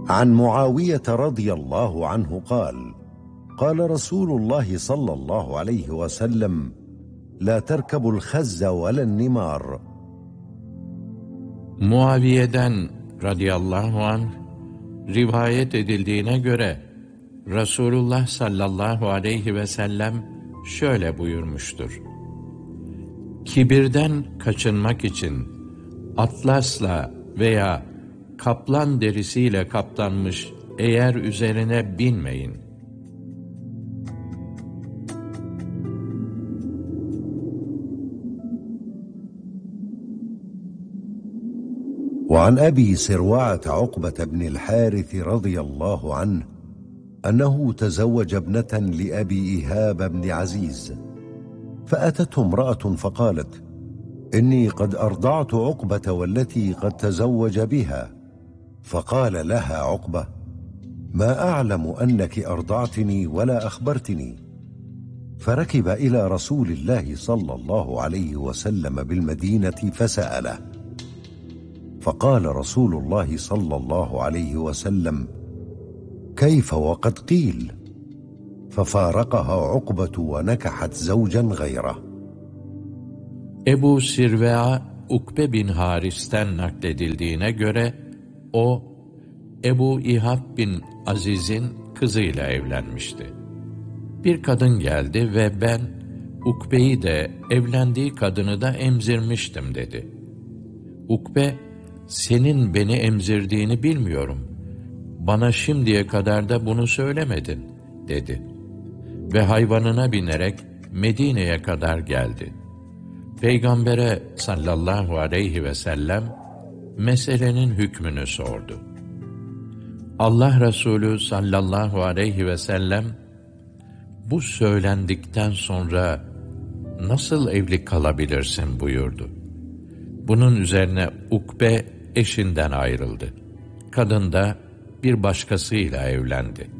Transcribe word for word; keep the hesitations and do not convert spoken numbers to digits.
عن معاوية رضي الله عنه قال قال رسول الله صلى الله عليه وسلم لا تركبوا الخز ولا النمار. Muaviye'den radıyallahu anh rivayet edildiğine göre Resulullah sallallahu aleyhi ve sellem şöyle buyurmuştur: Kibirden kaçınmak için atlasla veya kaplan derisiyle kaplanmış eğer üzerine binmeyin. وعن أبي سروعة عقبة بن الحارث رضي الله عنه أنه تزوج ابنة لأبي إيهاب بن عزيز، فأتته امرأة فقالت إني قد أرضعت عقبة والتي قد تزوج بها، فقال لها عقبة ما أعلم أنك أرضعتني ولا أخبرتني، فركب إلى رسول الله صلى الله عليه وسلم بالمدينة فسأله، فقال رسول الله صلى الله عليه وسلم كيف وقد قيل، ففارقها عقبة ونكحت زوجا غيره. Ebu Sirve'a Ukbe bin Haris'ten nakledildiğine göre o Ebu İhab bin Aziz'in kızıyla evlenmişti. Bir kadın geldi ve ben Ukbe'yi de evlendiği kadını da emzirmiştim dedi. Ukbe, senin beni emzirdiğini bilmiyorum. Bana şimdiye kadar da bunu söylemedin dedi. Ve hayvanına binerek Medine'ye kadar geldi. Peygamber'e sallallahu aleyhi ve sellem meselenin hükmünü sordu. Allah Resulü sallallahu aleyhi ve sellem bu söylendikten sonra nasıl evli kalabilirsin buyurdu. Bunun üzerine Ukbe eşinden ayrıldı. Kadın da bir başkasıyla evlendi.